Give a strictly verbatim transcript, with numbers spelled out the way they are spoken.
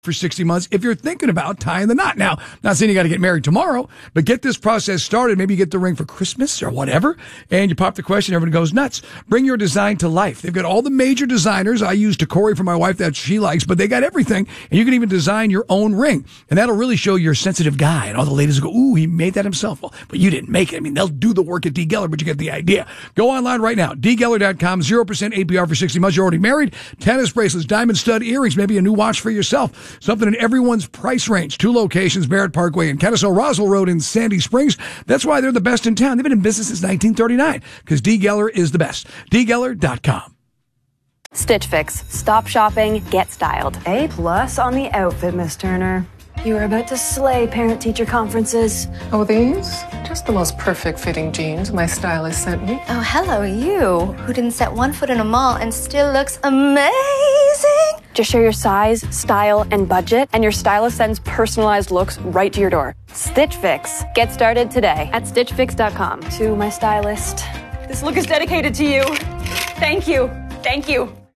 for sixty months if you're thinking about tying the knot. Now, not saying you got to get married tomorrow, but get this process started. Maybe you get the ring for Christmas or whatever, and you pop the question, everyone goes nuts. Bring your design to life. They've got all the major designers. I use Tacori for my wife that she likes, but they got everything, and you can even design your own ring, and that'll really show you're a sensitive guy, and all the ladies go, ooh, he made that himself. Well, but you didn't make it. I mean, they'll do the work at D. Geller, but you get the idea. Go online right now, d geller dot com, zero percent A P R for sixty months. You're already married. Tennis bracelets, diamond stud earrings, maybe a new watch for yourself. Something in everyone's price range. Two locations, Barrett Parkway in Kennesaw, Roswell Road in Sandy Springs. That's why they're the best in town. They've been in business since nineteen thirty-nine, because D. Geller is the best. d geller dot com. Stitch Fix. Stop shopping, get styled. A plus on the outfit, Miss Turner. You are about to slay parent-teacher conferences. Oh, these? Just the most perfect fitting jeans my stylist sent me. Oh, hello, you, who didn't set one foot in a mall and still looks amazing. Just share your size, style, and budget, and your stylist sends personalized looks right to your door. Stitch Fix. Get started today at stitch fix dot com. To my stylist. This look is dedicated to you. Thank you. Thank you.